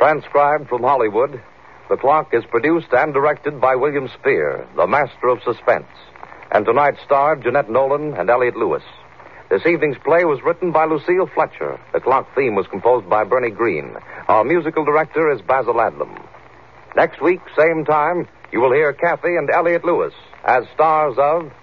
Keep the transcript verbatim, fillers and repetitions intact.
Transcribed from Hollywood, The Clock is produced and directed by William Spear, the master of suspense. And tonight starred Jeanette Nolan and Elliot Lewis. This evening's play was written by Lucille Fletcher. The Clock theme was composed by Bernie Green. Our musical director is Basil Adlam. Next week, same time, you will hear Kathy and Elliot Lewis as stars of